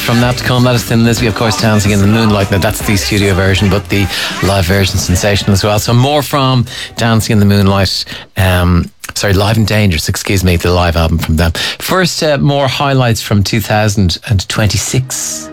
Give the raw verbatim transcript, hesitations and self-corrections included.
from that to come. That is Thin Lizzy, of course, Dancing in the Moonlight. Now that's the studio version, but the live version sensational as well. So more from Dancing in the Moonlight. Um, sorry, Live and Dangerous, excuse me, the live album from them. First, uh, more highlights from two thousand twenty-six.